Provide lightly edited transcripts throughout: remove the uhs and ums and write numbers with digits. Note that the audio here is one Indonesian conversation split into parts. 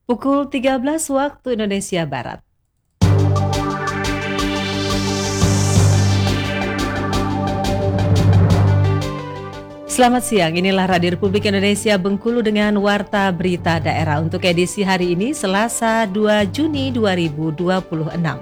Pukul 13 waktu Indonesia Barat. Selamat siang, inilah Radio Republik Indonesia Bengkulu dengan Warta Berita Daerah untuk edisi hari ini Selasa 2 Juni 2026.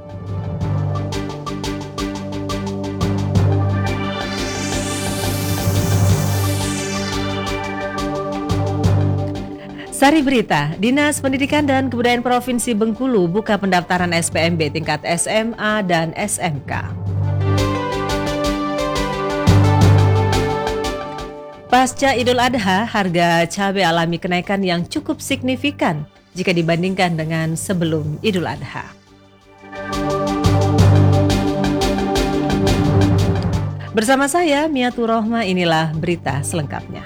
Sari berita, Dinas Pendidikan dan Kebudayaan Provinsi Bengkulu buka pendaftaran SPMB tingkat SMA dan SMK. Pasca Idul Adha, harga cabai alami kenaikan yang cukup signifikan jika dibandingkan dengan sebelum Idul Adha. Bersama saya, Miatur Rohma, inilah berita selengkapnya.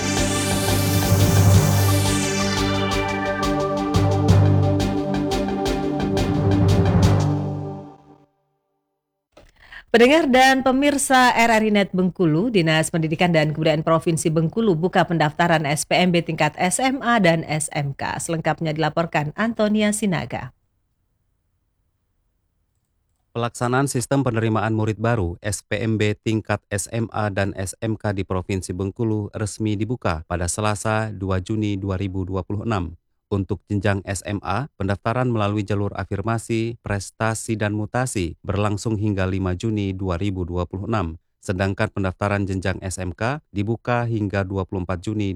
Pendengar dan pemirsa RRI Net Bengkulu, Dinas Pendidikan dan Kebudayaan Provinsi Bengkulu buka pendaftaran SPMB tingkat SMA dan SMK. Selengkapnya dilaporkan Antonia Sinaga. Pelaksanaan sistem penerimaan murid baru SPMB tingkat SMA dan SMK di Provinsi Bengkulu resmi dibuka pada Selasa 2 Juni 2026. Untuk jenjang SMA, pendaftaran melalui jalur afirmasi, prestasi, dan mutasi berlangsung hingga 5 Juni 2026. Sedangkan pendaftaran jenjang SMK dibuka hingga 24 Juni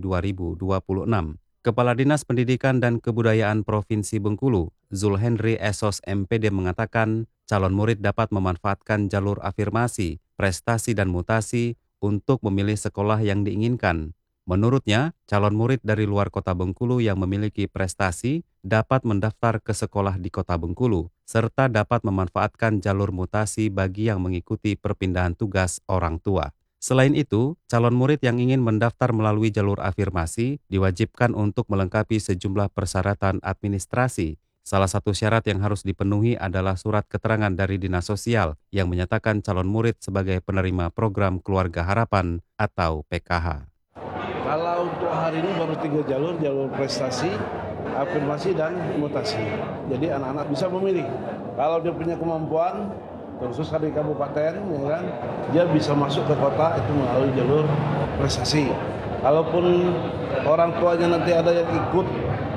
2026. Kepala Dinas Pendidikan dan Kebudayaan Provinsi Bengkulu, Zulhendri Esos MPD mengatakan, calon murid dapat memanfaatkan jalur afirmasi, prestasi, dan mutasi untuk memilih sekolah yang diinginkan. Menurutnya, calon murid dari luar kota Bengkulu yang memiliki prestasi dapat mendaftar ke sekolah di kota Bengkulu, serta dapat memanfaatkan jalur mutasi bagi yang mengikuti perpindahan tugas orang tua. Selain itu, calon murid yang ingin mendaftar melalui jalur afirmasi diwajibkan untuk melengkapi sejumlah persyaratan administrasi. Salah satu syarat yang harus dipenuhi adalah surat keterangan dari Dinas Sosial yang menyatakan calon murid sebagai penerima program Keluarga Harapan atau PKH. Kalau untuk hari ini baru 3 jalur prestasi, afirmasi, dan mutasi. Jadi anak-anak bisa memilih. Kalau dia punya kemampuan, khusus di kabupaten, ya kan, dia bisa masuk ke kota itu melalui jalur prestasi. Kalaupun orang tuanya nanti ada yang ikut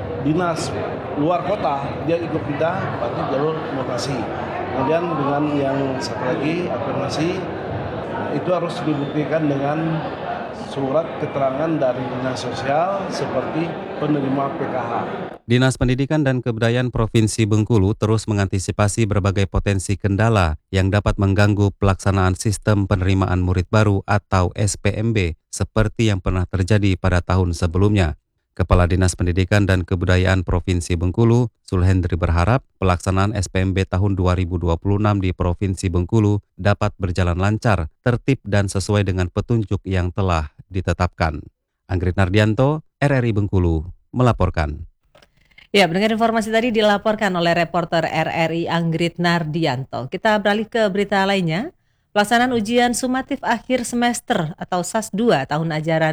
dinas luar kota, dia ikut pindah, berarti jalur mutasi. Kemudian dengan yang satu lagi, afirmasi, itu harus dibuktikan dengan surat keterangan dari Dinas Sosial seperti penerima PKH. Dinas Pendidikan dan Kebudayaan Provinsi Bengkulu terus mengantisipasi berbagai potensi kendala yang dapat mengganggu pelaksanaan sistem penerimaan murid baru atau SPMB seperti yang pernah terjadi pada tahun sebelumnya. Kepala Dinas Pendidikan dan Kebudayaan Provinsi Bengkulu, Zulhendri berharap pelaksanaan SPMB tahun 2026 di Provinsi Bengkulu dapat berjalan lancar, tertib dan sesuai dengan petunjuk yang telah ditetapkan. Anggrit Nardianto, RRI Bengkulu, melaporkan. Ya, mendengar informasi tadi dilaporkan oleh reporter RRI Anggrit Nardianto. Kita beralih ke berita lainnya. Pelaksanaan ujian sumatif akhir semester atau SAS 2 tahun ajaran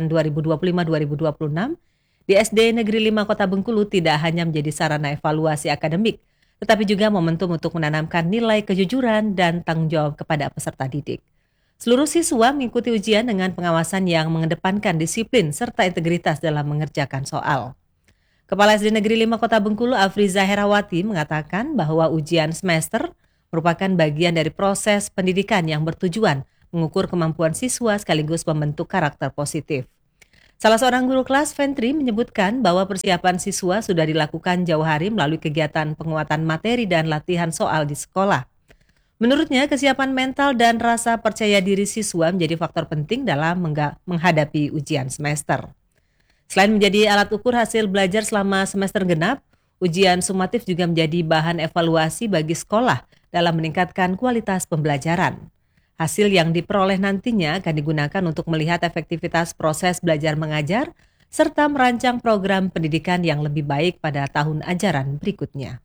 2025-2026 di SD Negeri 5 Kota Bengkulu tidak hanya menjadi sarana evaluasi akademik, tetapi juga momentum untuk menanamkan nilai kejujuran dan tanggung jawab kepada peserta didik. Seluruh siswa mengikuti ujian dengan pengawasan yang mengedepankan disiplin serta integritas dalam mengerjakan soal. Kepala SD Negeri 5 Kota Bengkulu, Afriza Herawati, mengatakan bahwa ujian semester merupakan bagian dari proses pendidikan yang bertujuan mengukur kemampuan siswa sekaligus membentuk karakter positif. Salah seorang guru kelas, Ventri, menyebutkan bahwa persiapan siswa sudah dilakukan jauh hari melalui kegiatan penguatan materi dan latihan soal di sekolah. Menurutnya, kesiapan mental dan rasa percaya diri siswa menjadi faktor penting dalam menghadapi ujian semester. Selain menjadi alat ukur hasil belajar selama semester genap, ujian sumatif juga menjadi bahan evaluasi bagi sekolah dalam meningkatkan kualitas pembelajaran. Hasil yang diperoleh nantinya akan digunakan untuk melihat efektivitas proses belajar mengajar serta merancang program pendidikan yang lebih baik pada tahun ajaran berikutnya.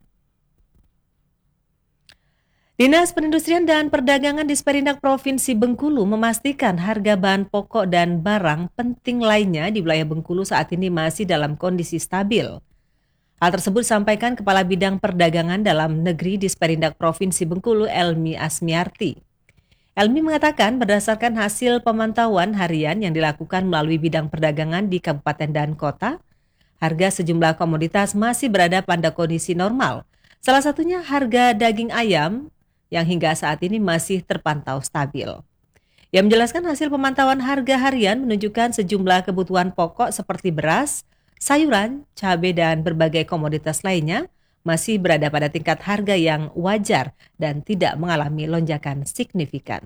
Dinas Perindustrian dan Perdagangan Disperindak Provinsi Bengkulu memastikan harga bahan pokok dan barang penting lainnya di wilayah Bengkulu saat ini masih dalam kondisi stabil. Hal tersebut disampaikan Kepala Bidang Perdagangan Dalam Negeri Disperindak Provinsi Bengkulu, Elmi Asmiarti. Elmi mengatakan berdasarkan hasil pemantauan harian yang dilakukan melalui bidang perdagangan di kabupaten dan kota, harga sejumlah komoditas masih berada pada kondisi normal. Salah satunya harga daging ayam yang hingga saat ini masih terpantau stabil. Ia menjelaskan hasil pemantauan harga harian menunjukkan sejumlah kebutuhan pokok seperti beras, sayuran, cabai, dan berbagai komoditas lainnya masih berada pada tingkat harga yang wajar dan tidak mengalami lonjakan signifikan.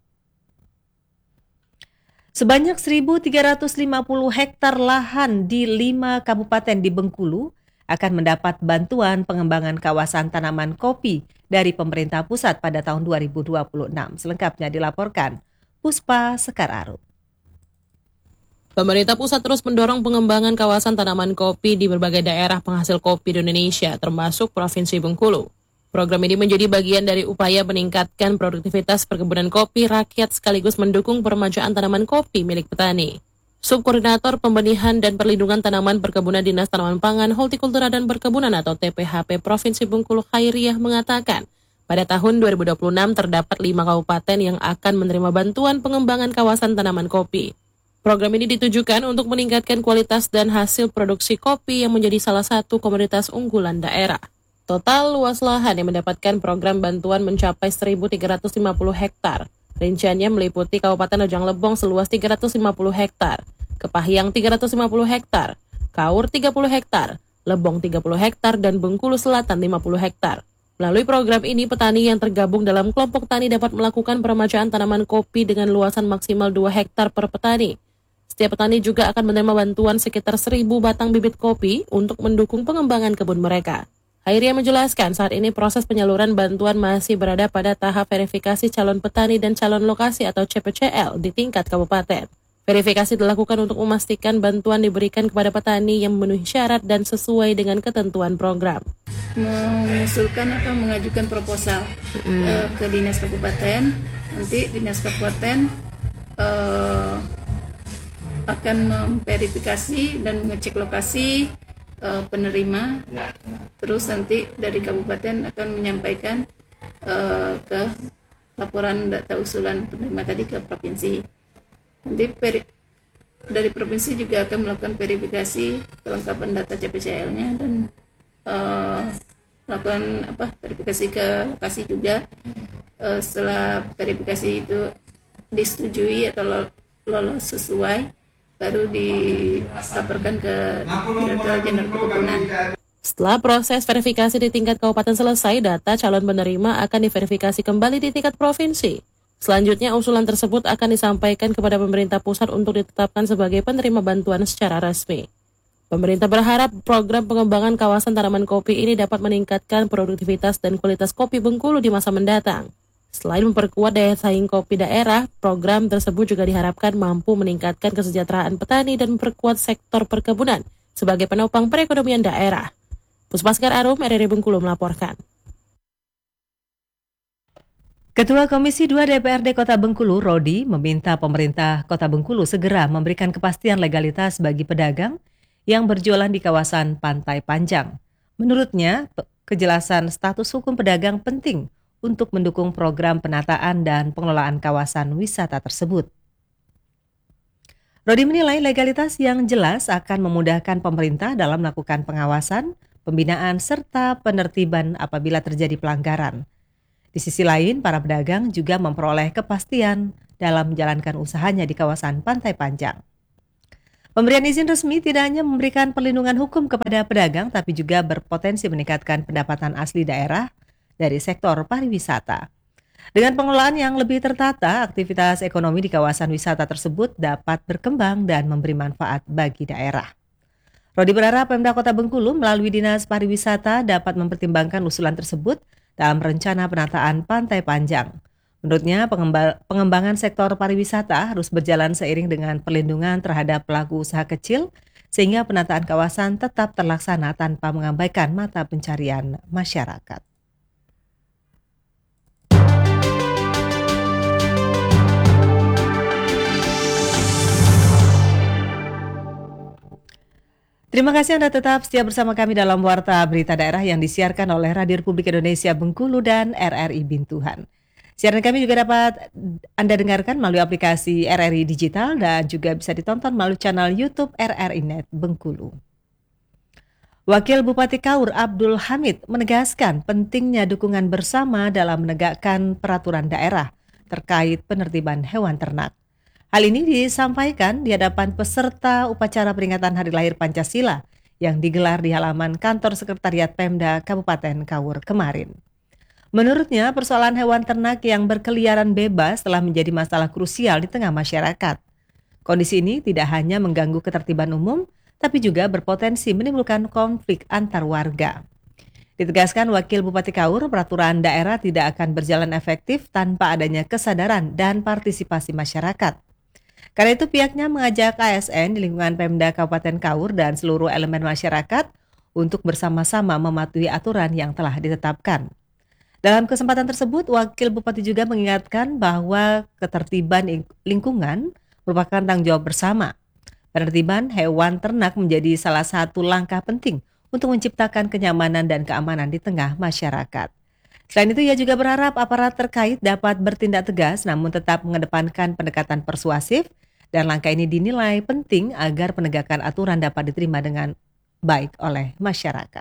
Sebanyak 1.350 hektar lahan di 5 kabupaten di Bengkulu akan mendapat bantuan pengembangan kawasan tanaman kopi dari pemerintah pusat pada tahun 2026. Selengkapnya dilaporkan Puspa Sekar Arum. Pemerintah pusat terus mendorong pengembangan kawasan tanaman kopi di berbagai daerah penghasil kopi di Indonesia, termasuk Provinsi Bengkulu. Program ini menjadi bagian dari upaya meningkatkan produktivitas perkebunan kopi rakyat sekaligus mendukung peremajaan tanaman kopi milik petani. Subkoordinator Pembenihan dan Perlindungan Tanaman Perkebunan Dinas Tanaman Pangan, Hortikultura dan Perkebunan atau TPHP Provinsi Bengkulu Khairiyah mengatakan, pada tahun 2026 terdapat 5 kabupaten yang akan menerima bantuan pengembangan kawasan tanaman kopi. Program ini ditujukan untuk meningkatkan kualitas dan hasil produksi kopi yang menjadi salah satu komoditas unggulan daerah. Total luas lahan yang mendapatkan program bantuan mencapai 1.350 hektar. Rinciannya meliputi Kabupaten Rejang Lebong seluas 350 hektar, Kepahyang 350 hektar, Kaur 30 hektar, Lebong 30 hektar, dan Bengkulu Selatan 50 hektar. Melalui program ini, petani yang tergabung dalam kelompok tani dapat melakukan peremajaan tanaman kopi dengan luasan maksimal 2 hektar per petani. Setiap petani juga akan menerima bantuan sekitar 1.000 batang bibit kopi untuk mendukung pengembangan kebun mereka. Khairiyah menjelaskan saat ini proses penyaluran bantuan masih berada pada tahap verifikasi calon petani dan calon lokasi atau CPCL di tingkat kabupaten. Verifikasi dilakukan untuk memastikan bantuan diberikan kepada petani yang memenuhi syarat dan sesuai dengan ketentuan program. Mengusulkan atau mengajukan proposal ke Dinas Kabupaten, nanti Dinas Kabupaten akan memverifikasi dan mengecek lokasi penerima, terus nanti dari kabupaten akan menyampaikan ke laporan data usulan penerima tadi ke provinsi. Nanti dari provinsi juga akan melakukan verifikasi kelengkapan data CPCL-nya dan melakukan verifikasi ke lokasi juga. Setelah verifikasi itu disetujui atau lolos sesuai, baru dilaporkan ke Direktorat Jenderal Perkebunan. Setelah proses verifikasi di tingkat kabupaten selesai, data calon penerima akan diverifikasi kembali di tingkat provinsi. Selanjutnya, usulan tersebut akan disampaikan kepada pemerintah pusat untuk ditetapkan sebagai penerima bantuan secara resmi. Pemerintah berharap program pengembangan kawasan tanaman kopi ini dapat meningkatkan produktivitas dan kualitas kopi Bengkulu di masa mendatang. Selain memperkuat daya saing kopi daerah, program tersebut juga diharapkan mampu meningkatkan kesejahteraan petani dan memperkuat sektor perkebunan sebagai penopang perekonomian daerah. Puspa Sekar Arum, RRI Bengkulu melaporkan. Ketua Komisi 2 DPRD Kota Bengkulu, Rodi, meminta pemerintah Kota Bengkulu segera memberikan kepastian legalitas bagi pedagang yang berjualan di kawasan Pantai Panjang. Menurutnya, kejelasan status hukum pedagang penting untuk mendukung program penataan dan pengelolaan kawasan wisata tersebut. Rodi menilai legalitas yang jelas akan memudahkan pemerintah dalam melakukan pengawasan, pembinaan, serta penertiban apabila terjadi pelanggaran. Di sisi lain, para pedagang juga memperoleh kepastian dalam menjalankan usahanya di kawasan Pantai Panjang. Pemberian izin resmi tidak hanya memberikan perlindungan hukum kepada pedagang, tapi juga berpotensi meningkatkan pendapatan asli daerah dari sektor pariwisata. Dengan pengelolaan yang lebih tertata, aktivitas ekonomi di kawasan wisata tersebut dapat berkembang dan memberi manfaat bagi daerah. Rodi berharap Pemda Kota Bengkulu melalui Dinas Pariwisata dapat mempertimbangkan usulan tersebut dalam rencana penataan Pantai Panjang. Menurutnya, pengembangan sektor pariwisata harus berjalan seiring dengan perlindungan terhadap pelaku usaha kecil, sehingga penataan kawasan tetap terlaksana tanpa mengabaikan mata pencarian masyarakat. Terima kasih Anda tetap setia bersama kami dalam Warta Berita Daerah yang disiarkan oleh Radio Republik Indonesia Bengkulu dan RRI Bintuhan. Siaran kami juga dapat Anda dengarkan melalui aplikasi RRI Digital dan juga bisa ditonton melalui channel YouTube RRI Net Bengkulu. Wakil Bupati Kaur Abdul Hamid menegaskan pentingnya dukungan bersama dalam menegakkan peraturan daerah terkait penertiban hewan ternak. Hal ini disampaikan di hadapan peserta upacara peringatan Hari Lahir Pancasila yang digelar di halaman kantor Sekretariat Pemda Kabupaten Kaur kemarin. Menurutnya, persoalan hewan ternak yang berkeliaran bebas telah menjadi masalah krusial di tengah masyarakat. Kondisi ini tidak hanya mengganggu ketertiban umum, tapi juga berpotensi menimbulkan konflik antar warga. Ditegaskan Wakil Bupati Kaur, peraturan daerah tidak akan berjalan efektif tanpa adanya kesadaran dan partisipasi masyarakat. Karena itu pihaknya mengajak ASN di lingkungan Pemda Kabupaten Kaur dan seluruh elemen masyarakat untuk bersama-sama mematuhi aturan yang telah ditetapkan. Dalam kesempatan tersebut, Wakil Bupati juga mengingatkan bahwa ketertiban lingkungan merupakan tanggung jawab bersama. Penertiban hewan ternak menjadi salah satu langkah penting untuk menciptakan kenyamanan dan keamanan di tengah masyarakat. Selain itu, ia juga berharap aparat terkait dapat bertindak tegas namun tetap mengedepankan pendekatan persuasif dan langkah ini dinilai penting agar penegakan aturan dapat diterima dengan baik oleh masyarakat.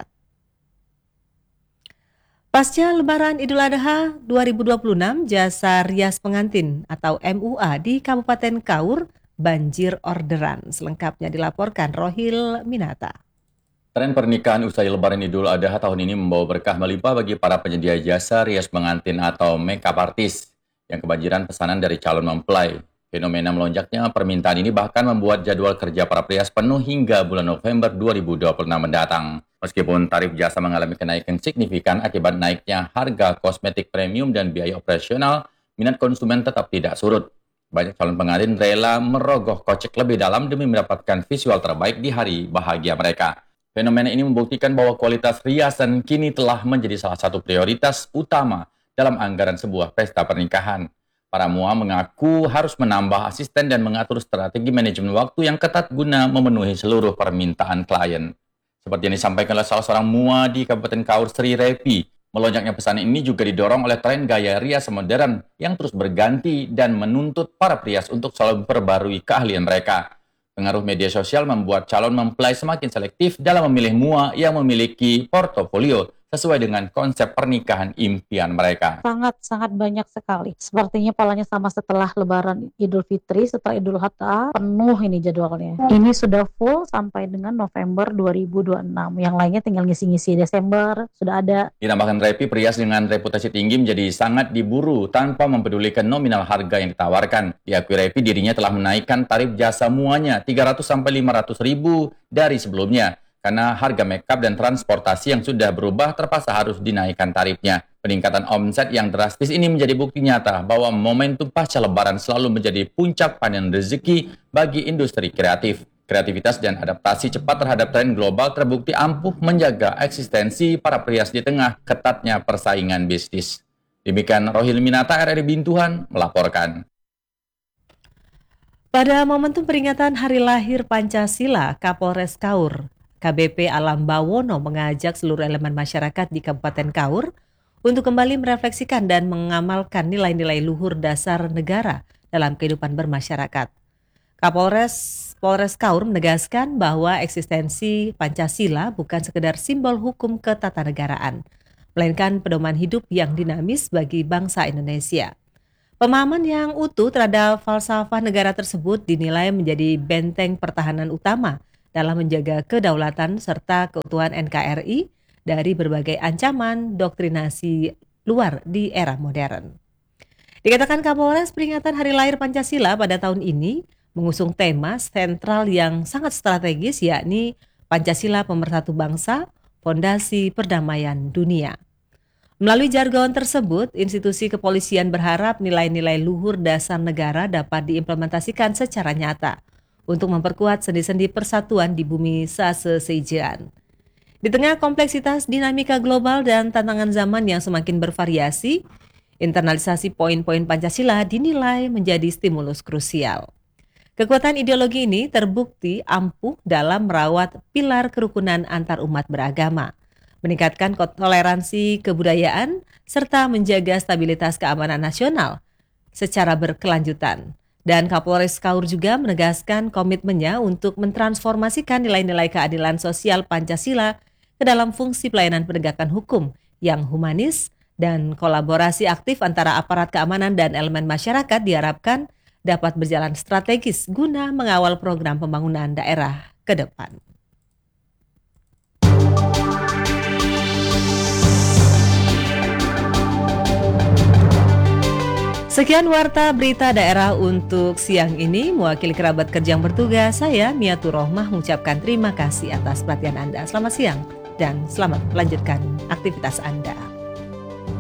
Pasca Lebaran Idul Adha 2026, jasa rias pengantin atau MUA di Kabupaten Kaur banjir orderan. Selengkapnya dilaporkan Rohil Minata. Tren pernikahan usai Lebaran Idul Adha tahun ini membawa berkah melimpah bagi para penyedia jasa rias pengantin atau makeup artist yang kebanjiran pesanan dari calon mempelai. Fenomena melonjaknya permintaan ini bahkan membuat jadwal kerja para prias penuh hingga bulan November 2026 mendatang. Meskipun tarif jasa mengalami kenaikan signifikan akibat naiknya harga kosmetik premium dan biaya operasional, minat konsumen tetap tidak surut. Banyak calon pengantin rela merogoh kocek lebih dalam demi mendapatkan visual terbaik di hari bahagia mereka. Fenomena ini membuktikan bahwa kualitas riasan kini telah menjadi salah satu prioritas utama dalam anggaran sebuah pesta pernikahan. Para MUA mengaku harus menambah asisten dan mengatur strategi manajemen waktu yang ketat guna memenuhi seluruh permintaan klien. Seperti yang disampaikan oleh salah seorang MUA di Kabupaten Kaur, Sri Repi, melonjaknya pesanan ini juga didorong oleh tren gaya rias modern yang terus berganti dan menuntut para prias untuk selalu memperbarui keahlian mereka. Pengaruh media sosial membuat calon mempelai semakin selektif dalam memilih MUA yang memiliki portofolio sesuai dengan konsep pernikahan impian mereka. Sangat banyak sekali. Sepertinya polanya sama setelah Lebaran Idul Fitri, setelah Idul Adha, penuh ini jadwalnya. Ini sudah full sampai dengan November 2026. Yang lainnya tinggal ngisi-ngisi Desember, sudah ada. Ditambahkan Repi, prias dengan reputasi tinggi menjadi sangat diburu tanpa mempedulikan nominal harga yang ditawarkan. Diakui Repi, dirinya telah menaikkan tarif jasa MUA-nya 300-500 ribu dari sebelumnya. Karena harga makeup dan transportasi yang sudah berubah terpaksa harus dinaikkan tarifnya. Peningkatan omset yang drastis ini menjadi bukti nyata bahwa momentum pasca Lebaran selalu menjadi puncak panen rezeki bagi industri kreatif. Kreativitas dan adaptasi cepat terhadap tren global terbukti ampuh menjaga eksistensi para prias di tengah ketatnya persaingan bisnis. Demikian Rohil Minata, RRI Bintuhan, melaporkan. Pada momentum peringatan Hari Lahir Pancasila, Kapolres Kaur KBP Alam Bawono mengajak seluruh elemen masyarakat di Kabupaten Kaur untuk kembali merefleksikan dan mengamalkan nilai-nilai luhur dasar negara dalam kehidupan bermasyarakat. Polres Kaur menegaskan bahwa eksistensi Pancasila bukan sekedar simbol hukum ketatanegaraan, melainkan pedoman hidup yang dinamis bagi bangsa Indonesia. Pemahaman yang utuh terhadap falsafah negara tersebut dinilai menjadi benteng pertahanan utama dalam menjaga kedaulatan serta keutuhan NKRI dari berbagai ancaman doktrinasi luar di era modern. Dikatakan Kapolres, peringatan Hari Lahir Pancasila pada tahun ini mengusung tema sentral yang sangat strategis, yakni Pancasila Pemersatu Bangsa, Fondasi Perdamaian Dunia. Melalui jargon tersebut, institusi kepolisian berharap nilai-nilai luhur dasar negara dapat diimplementasikan secara nyata untuk memperkuat sendi-sendi persatuan di bumi sasesejaan. Di tengah kompleksitas dinamika global dan tantangan zaman yang semakin bervariasi, internalisasi poin-poin Pancasila dinilai menjadi stimulus krusial. Kekuatan ideologi ini terbukti ampuh dalam merawat pilar kerukunan antar umat beragama, meningkatkan toleransi kebudayaan, serta menjaga stabilitas keamanan nasional secara berkelanjutan. Dan Kapolres Kaur juga menegaskan komitmennya untuk mentransformasikan nilai-nilai keadilan sosial Pancasila ke dalam fungsi pelayanan penegakan hukum yang humanis, dan kolaborasi aktif antara aparat keamanan dan elemen masyarakat diharapkan dapat berjalan strategis guna mengawal program pembangunan daerah ke depan. Sekian warta berita daerah untuk siang ini. Mewakili kerabat kerja yang bertugas, saya Miatur Rohmah mengucapkan terima kasih atas perhatian Anda. Selamat siang dan selamat melanjutkan aktivitas Anda.